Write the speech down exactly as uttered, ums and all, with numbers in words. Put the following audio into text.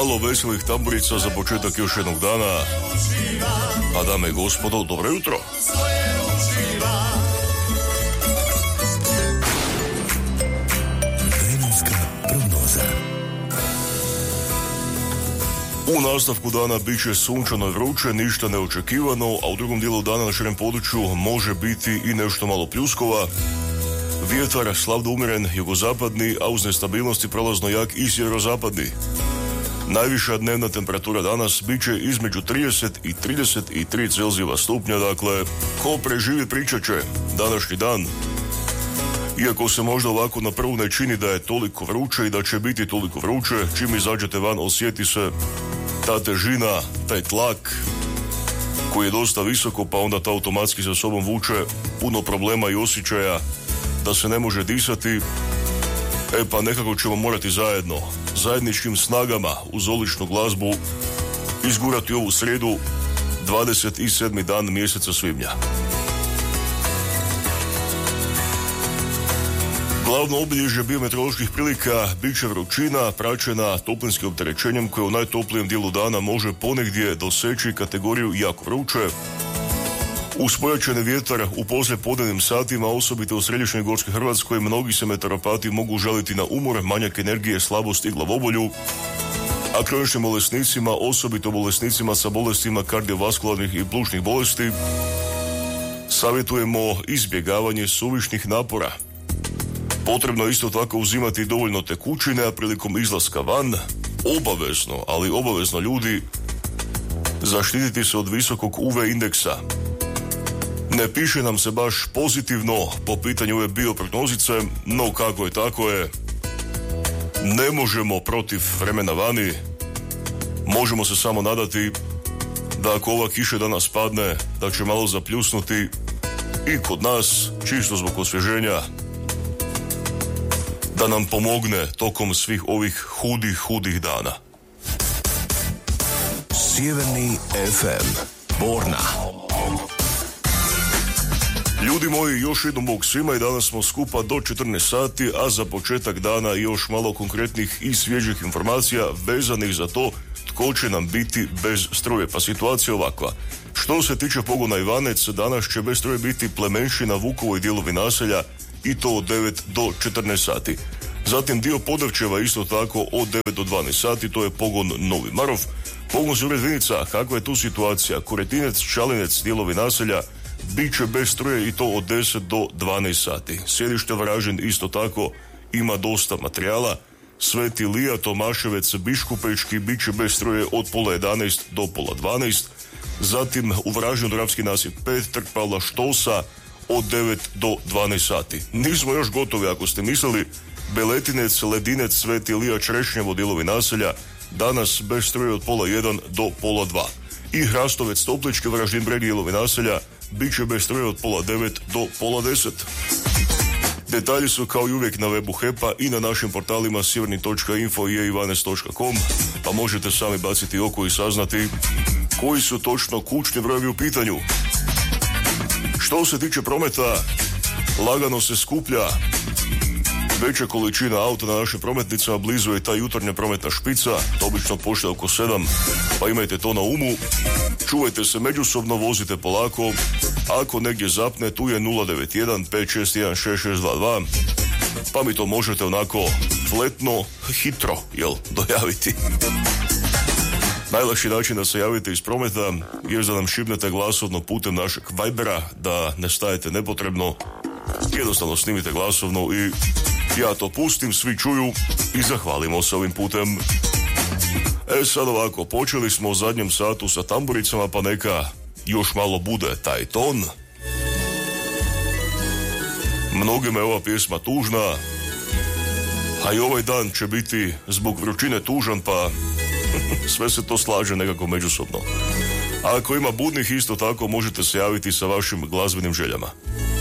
Malo veselih tamburica za početak još jednog dana. A dame i gospodo, dobro jutro. Vremenska prognoza. U nastavku dana bit će sunčano i vruće, ništa neočekivano, a u drugom dijelu dana na širem području može biti i nešto malo pljuskova. Vjetar slabno umjeren jugozapadni, a uz nestabilnosti prolazno jak i sjeverozapadni. Najviša dnevna temperatura danas bit će između trideset i trideset tri Celzijeva stupnja, dakle, ko preživi pričat će današnji dan. Iako se možda ovako na prvu ne čini da je toliko vruće i da će biti toliko vruće, čim izađete van osjeti se ta težina, taj tlak koji je dosta visoko, pa onda to automatski sa sobom vuče puno problema i osjećaja da se ne može disati. E pa nekako ćemo morati zajedno, zajedničkim snagama uz odličnu glazbu izgurati ovu srijedu, dvadeset sedmi dan mjeseca svibnja. Glavno obilježje biometeoroloških prilika bit će vrućina praćena toplinskim opterećenjem koje u najtoplijem dijelu dana može ponegdje doseći kategoriju jako vruće. Uz pojačani vjetar u poslijepodnevnim satima, osobito u središnjoj Gorskoj Hrvatskoj, mnogi se meteoropati mogu žaliti na umor, manjak energije, slabost i glavobolju. A kroničnim bolesnicima, osobito bolesnicima sa bolestima kardiovaskularnih i plućnih bolesti, savjetujemo izbjegavanje suvišnih napora. Potrebno isto tako uzimati dovoljno tekućine, a prilikom izlaska van, obavezno, ali obavezno ljudi, zaštititi se od visokog U V indeksa. Ne piše nam se baš pozitivno po pitanju ove bioprognozice, no kako je tako je, ne možemo protiv vremena vani, možemo se samo nadati da ako ova kiša danas padne, da će malo zapljusnuti i kod nas, čisto zbog osvježenja, da nam pomogne tokom svih ovih hudih, hudih dana. Sjeverni F M, Borna. Ljudi moji, još jednom bog svima i danas smo skupa do četrnaest sati, a za početak dana još malo konkretnih i svježih informacija vezanih za to tko će nam biti bez struje. Pa situacija ovakva. Što se tiče pogona Ivanec, danas će bez struje biti Plemenšina, Vukovo i dijelovi naselja, i to od devet do četrnaest sati. Zatim dio Podevčeva isto tako od devet do dvanaest sati, to je pogon Novi Marov. Pogon Zured Vinica, kakva je tu situacija? Kuretinec, Čalinec, dijelovi naselja, bit će bez struje i to od deset do dvanaest sati. Sjedište Varaždin isto tako ima dosta materijala. Sveti Lija, Tomaševec, Biškupečki bit će bez struje od pola jedanaest do pola dvanaest. Zatim u Varaždinu Dravski nasip pet, Trg Pavla Štosa od devet do dvanaest sati. Nismo još gotovi ako ste mislili. Beletinec, Ledinec, Sveti Lija, Črešnjevo, dijelovi naselja, danas bez struje od pola jedan do pola dva. I Hrastovec, Toplički, Varaždin, Breg, dijelovi naselja, bit će bez struje od pola devet do pola deset. Detalji su kao i uvijek na webu H E P-a i na našim portalima sjeverni točka info i e ivanes točka com, pa možete sami baciti oko i saznati koji su točno kućni brojevi u pitanju. Što se tiče prometa, lagano se skuplja veća količina auta na našim prometnicama, blizu je ta jutarnja prometna špica, to obično pošta oko sedam, pa imajte to na umu. Čuvajte se međusobno, vozite polako, ako negdje zapne, tu je nula devet jedan pet šest jedan šest šest dva dva, pa mi to možete onako fletno, hitro, jel, dojaviti. Najlakši način da se javite iz prometa je da nam šibnete glasovno putem našeg Vibera, da ne stajete nepotrebno, jednostavno snimite glasovno i ja to pustim, svi čuju i zahvalimo se ovim putem. E sad ovako, počeli smo u zadnjem satu sa tamburicama, pa neka još malo bude taj ton. Mnogima je ova pjesma tužna, a i ovaj dan će biti zbog vrućine tužan, pa sve se to slaže nekako međusobno. A ako ima budnih, isto tako možete se javiti sa vašim glazbenim željama.